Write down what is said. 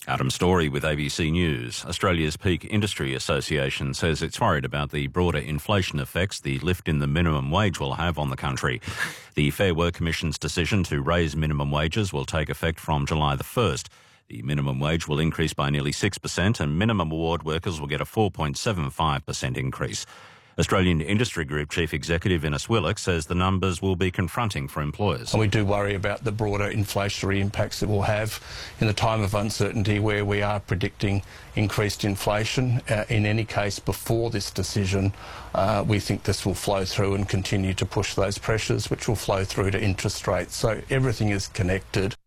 Adam Story with ABC News. Australia's Peak Industry Association says it's worried about the broader inflation effects the lift in the minimum wage will have on the country. The Fair Work Commission's decision to raise minimum wages will take effect from July the 1st. The minimum wage will increase by nearly 6% and minimum award workers will get a 4.75% increase. Australian Industry Group Chief Executive Innes Willock says the numbers will be confronting for employers. And we do worry about the broader inflationary impacts it will have in the time of uncertainty where we are predicting increased inflation. In any case, before this decision, we think this will flow through and continue to push those pressures, which will flow through to interest rates. So everything is connected.